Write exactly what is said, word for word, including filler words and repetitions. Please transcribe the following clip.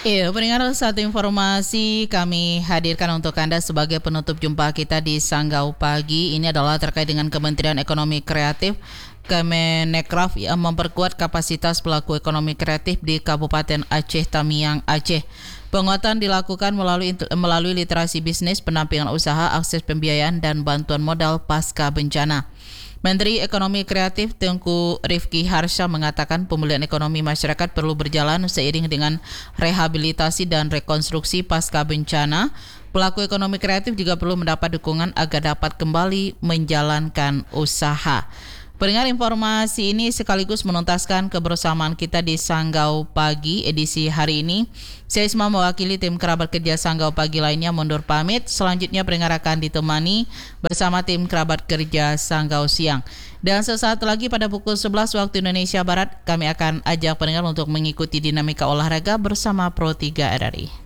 Iya, pendengar, satu informasi kami hadirkan untuk Anda sebagai penutup jumpa kita di Sanggau Pagi. Ini adalah terkait dengan Kementerian Ekonomi Kreatif Kemenekraf yang memperkuat kapasitas pelaku ekonomi kreatif di Kabupaten Aceh Tamiang, Aceh. Penguatan dilakukan melalui melalui literasi bisnis, pendampingan usaha, akses pembiayaan, dan bantuan modal pasca bencana. Menteri Ekonomi Kreatif Tengku Rifki Harsha mengatakan pemulihan ekonomi masyarakat perlu berjalan seiring dengan rehabilitasi dan rekonstruksi pasca bencana. Pelaku ekonomi kreatif juga perlu mendapat dukungan agar dapat kembali menjalankan usaha. Pendengar, informasi ini sekaligus menuntaskan kebersamaan kita di Sanggau Pagi edisi hari ini. Saya Isma mewakili tim kerabat kerja Sanggau Pagi lainnya mundur pamit. Selanjutnya pendengar akan ditemani bersama tim kerabat kerja Sanggau Siang. Dan sesaat lagi pada pukul sebelas waktu Indonesia Barat kami akan ajak pendengar untuk mengikuti dinamika olahraga bersama Pro tiga R R I.